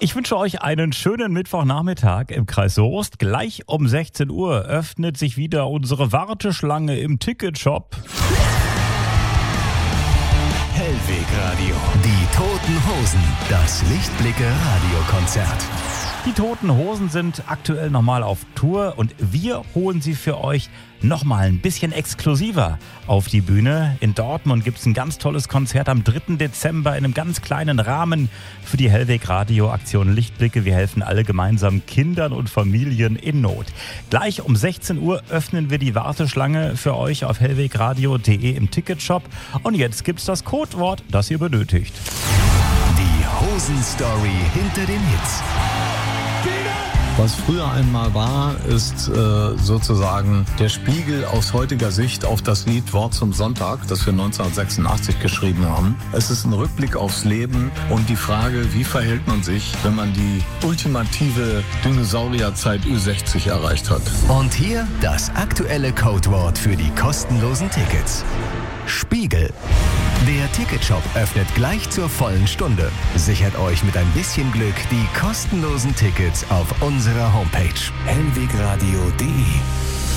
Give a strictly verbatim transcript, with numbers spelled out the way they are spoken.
Ich wünsche euch einen schönen Mittwochnachmittag im Kreis Soest. Gleich um sechzehn Uhr öffnet sich wieder unsere Warteschlange im Ticketshop. Hellwegradio. Die Toten Hosen. Das Lichtblicke-Radiokonzert. Die Toten Hosen sind aktuell nochmal auf Tour und wir holen sie für euch nochmal ein bisschen exklusiver auf die Bühne. In Dortmund gibt es ein ganz tolles Konzert am dritten Dezember in einem ganz kleinen Rahmen für die Hellweg-Radio-Aktion Lichtblicke. Wir helfen alle gemeinsam Kindern und Familien in Not. Gleich um sechzehn Uhr öffnen wir die Warteschlange für euch auf hellwegradio punkt de im Ticketshop. Und jetzt gibt's das Codewort, das ihr benötigt. Die Hosen-Story hinter den Hits. Was früher einmal war, ist äh, sozusagen der Spiegel aus heutiger Sicht auf das Lied Wort zum Sonntag, das wir neunzehnhundertsechsundachtzig geschrieben haben. Es ist ein Rückblick aufs Leben und die Frage, wie verhält man sich, wenn man die ultimative Dinosaurierzeit Ü sechzig erreicht hat. Und hier das aktuelle Codewort für die kostenlosen Tickets. Spiegel. Der Ticketshop öffnet gleich zur vollen Stunde. Sichert euch mit ein bisschen Glück die kostenlosen Tickets auf unserer Homepage hellwegradio punkt de.